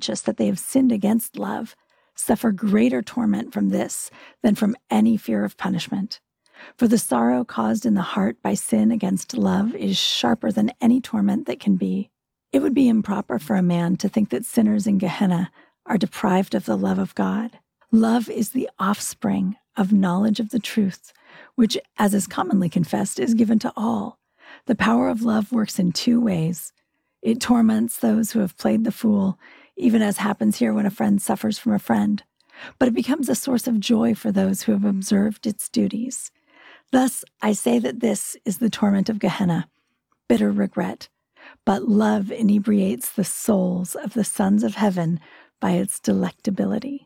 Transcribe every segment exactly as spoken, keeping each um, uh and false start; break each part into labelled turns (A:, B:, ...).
A: conscious that they have sinned against love suffer greater torment from this than from any fear of punishment. For the sorrow caused in the heart by sin against love is sharper than any torment that can be. It would be improper for a man to think that sinners in Gehenna are deprived of the love of God. Love is the offspring of knowledge of the truth, which, as is commonly confessed, is given to all. The power of love works in two ways. It torments those who have played the fool, even as happens here when a friend suffers from a friend. But it becomes a source of joy for those who have observed its duties. Thus, I say that this is the torment of Gehenna, bitter regret. But love inebriates the souls of the sons of heaven by its delectability.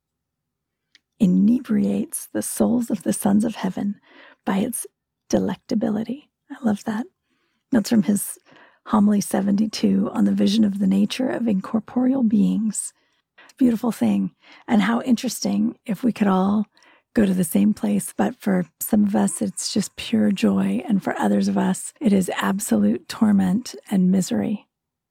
A: Inebriates the souls of the sons of heaven by its delectability. I love that. That's from his homily seventy-two on the vision of the nature of incorporeal beings. Beautiful thing. And how interesting if we could all go to the same place, but for some of us, it's just pure joy. And for others of us, it is absolute torment and misery.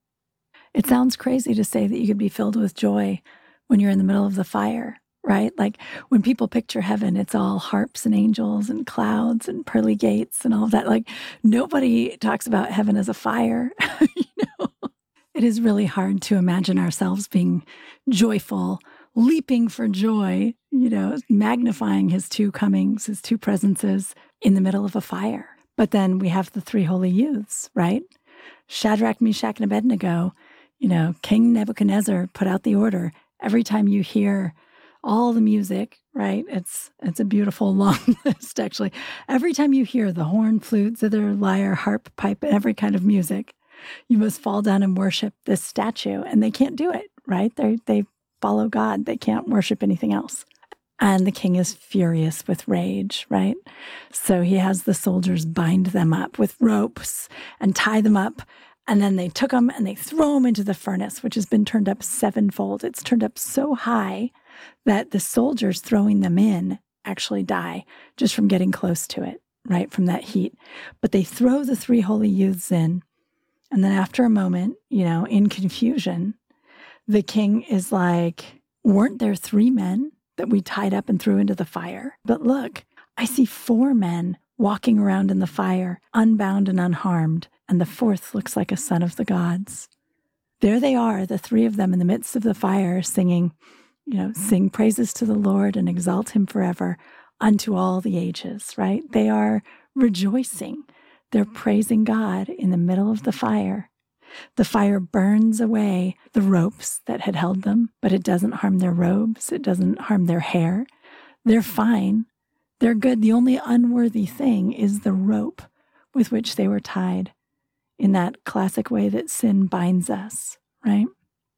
A: It sounds crazy to say that you could be filled with joy when you're in the middle of the fire, right? Like when people picture heaven, it's all harps and angels and clouds and pearly gates and all of that. Like nobody talks about heaven as a fire, you know? It is really hard to imagine ourselves being joyful, leaping for joy, you know, magnifying his two comings, his two presences in the middle of a fire. But then we have the three holy youths, right? Shadrach, Meshach, and Abednego, you know, King Nebuchadnezzar put out the order. Every time you hear all the music, right? It's it's a beautiful long list, actually. Every time you hear the horn, flute, zither, lyre, harp, pipe, every kind of music, you must fall down and worship this statue. And they can't do it, right? They they follow God. They can't worship anything else. And the king is furious with rage, right? So he has the soldiers bind them up with ropes and tie them up. And then they took them and they throw them into the furnace, which has been turned up sevenfold. It's turned up so high that the soldiers throwing them in actually die just from getting close to it, right? From that heat. But they throw the three holy youths in. And then after a moment, you know, in confusion, the king is like, weren't there three men that we tied up and threw into the fire? But look, I see four men walking around in the fire, unbound and unharmed, and the fourth looks like a son of the gods. There they are, the three of them in the midst of the fire, singing, you know, sing praises to the Lord and exalt him forever unto all the ages, right? They are rejoicing. They're praising God in the middle of the fire. The fire burns away the ropes that had held them, but it doesn't harm their robes. It doesn't harm their hair. They're fine. They're good. The only unworthy thing is the rope with which they were tied in that classic way that sin binds us, right?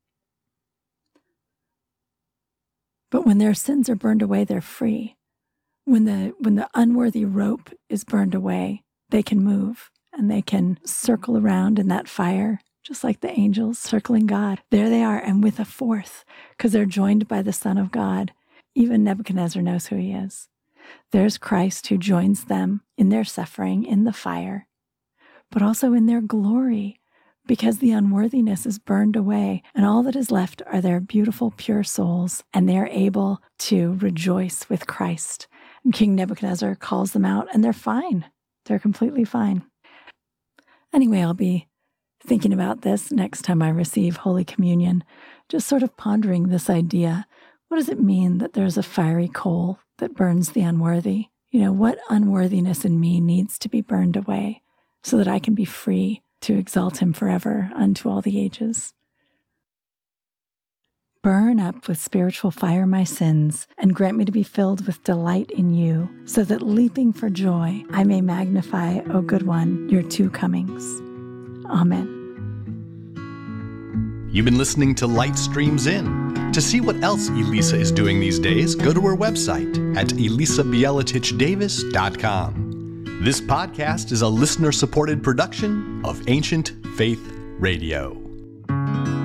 A: But when their sins are burned away, they're free. When the when the unworthy rope is burned away, they can move and they can circle around in that fire, just like the angels circling God. There they are, and with a fourth, because they're joined by the Son of God. Even Nebuchadnezzar knows who he is. There's Christ who joins them in their suffering in the fire, but also in their glory, because the unworthiness is burned away, and all that is left are their beautiful, pure souls, and they're able to rejoice with Christ. And King Nebuchadnezzar calls them out, and they're fine. They're completely fine. Anyway, I'll be thinking about this next time I receive Holy Communion, just sort of pondering this idea. What does it mean that there's a fiery coal that burns the unworthy? You know, what unworthiness in me needs to be burned away so that I can be free to exalt him forever unto all the ages? Burn up with spiritual fire my sins, and grant me to be filled with delight in you, so that leaping for joy, I may magnify, O good one, your two comings. Amen.
B: You've been listening to Light Streams In. To see what else Elisa is doing these days, go to her website at elisa bieletich davis dot com. This podcast is a listener-supported production of Ancient Faith Radio.